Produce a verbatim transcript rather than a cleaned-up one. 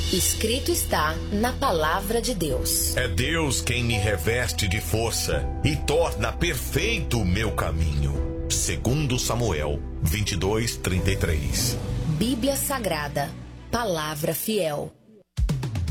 Escrito está na palavra de Deus. É Deus quem me reveste de força e torna perfeito o meu caminho. Segundo Samuel vinte e dois, trinta e três. Bíblia Sagrada, palavra fiel.